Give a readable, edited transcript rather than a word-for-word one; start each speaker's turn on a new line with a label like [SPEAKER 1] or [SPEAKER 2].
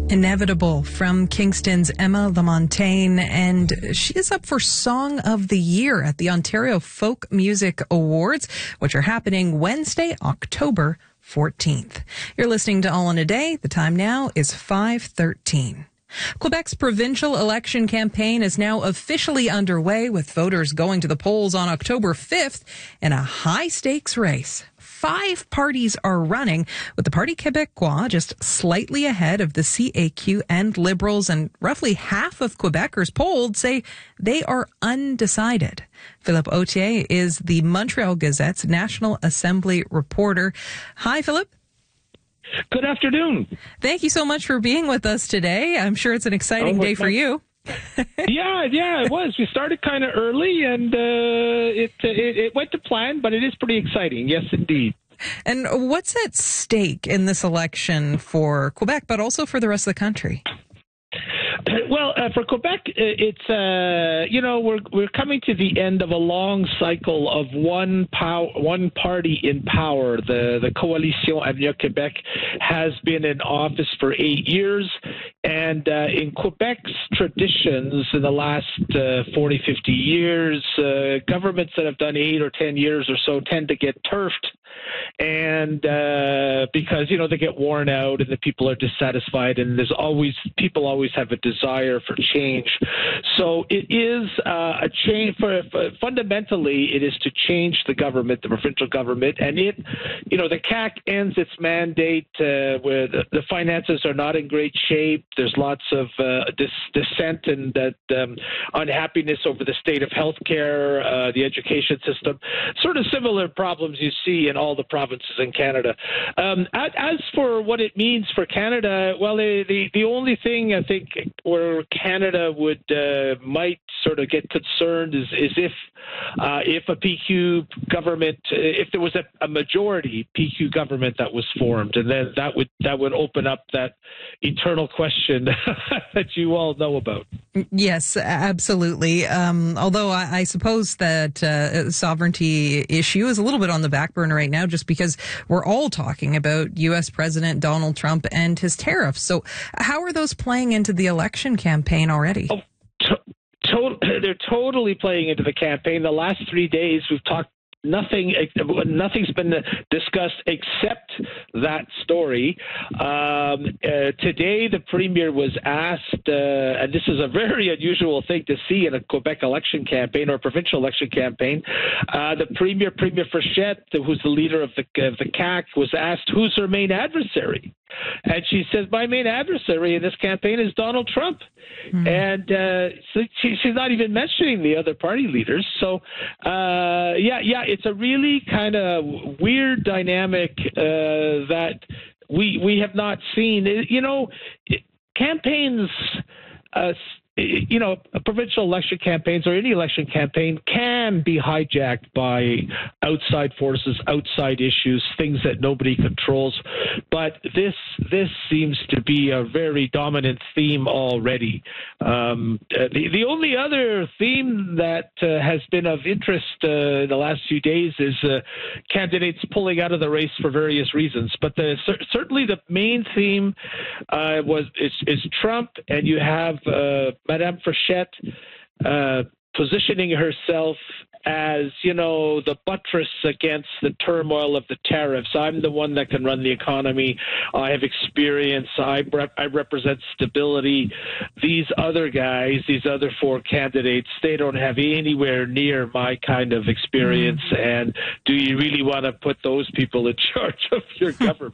[SPEAKER 1] Inevitable from Kingston's Emma Lamontagne, and she is up for Song of the Year at the Ontario Folk Music Awards, which are happening Wednesday, October 14th. You're listening to All in a Day. The time now is 5:13. Quebec's provincial election campaign is now officially underway, with voters going to the polls on October 5th in a high-stakes race. 5 parties are running, with the Parti Québécois just slightly ahead of the CAQ and Liberals, and roughly half of Quebecers polled say they are undecided. Philippe Authier is the Montreal Gazette's National Assembly reporter. Hi, Philippe.
[SPEAKER 2] Good afternoon.
[SPEAKER 1] Thank you so much for being with us today. I'm sure it's an exciting day for you.
[SPEAKER 2] Yeah, it was. We started kind of early, and it went to plan, but it is pretty exciting. Yes, indeed.
[SPEAKER 1] And what's at stake in this election for Quebec, but also for the rest of the country?
[SPEAKER 2] Well, for Quebec, it's we're coming to the end of a long cycle of one party in power. The Coalition Avenir Québec has been in office for 8 years, and in Quebec's traditions in the last 40, 50 years, governments that have done 8 or 10 years or so tend to get turfed. And because, they get worn out and the people are dissatisfied, and people always have a desire for change. So it is a change. Fundamentally, it is to change the government, the provincial government, and the CAQ ends its mandate where the finances are not in great shape. There's lots of dissent and unhappiness over the state of healthcare, the education system, sort of similar problems you see in all the provinces in Canada. As for what it means for Canada, well, the only thing I think where Canada might sort of get concerned is if a PQ government, if there was a majority PQ government that was formed, and then that would open up that eternal question that you all know about.
[SPEAKER 1] Yes, absolutely. Although I suppose that sovereignty issue is a little bit on the back burner right now, just because we're all talking about U.S. President Donald Trump and his tariffs. So how are those playing into the election campaign already?
[SPEAKER 2] They're totally playing into the campaign. The last 3 days, we've talked. Nothing's been discussed except that story. Today, the premier was asked, and this is a very unusual thing to see in a Quebec election campaign or a provincial election campaign. The premier Fréchette, who's the leader of the CAQ, was asked who's her main adversary. And she says, my main adversary in this campaign is Donald Trump. And so she's not even mentioning the other party leaders. So, it's a really kind of weird dynamic that we have not seen. Campaigns, provincial election campaigns or any election campaign can be hijacked by outside forces, outside issues, things that nobody controls. But this seems to be a very dominant theme already. The only other theme that has been of interest in the last few days is candidates pulling out of the race for various reasons. But certainly the main theme is Trump, and you have Madame Fréchette positioning herself as, the buttress against the turmoil of the tariffs. I'm the one that can run the economy. I have experience. I represent stability. These other guys, these other 4 candidates, they don't have anywhere near my kind of experience. And do you really want to put those people in charge of your government?